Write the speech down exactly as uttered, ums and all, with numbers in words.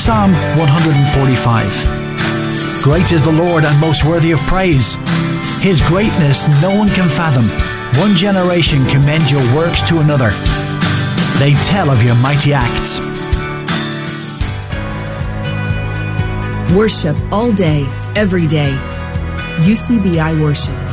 Psalm one forty-five. Great is the Lord and most worthy of praise. His greatness no one can fathom. One generation commends your works to another. They tell of your mighty acts. Worship all day, every day. U C B I Worship.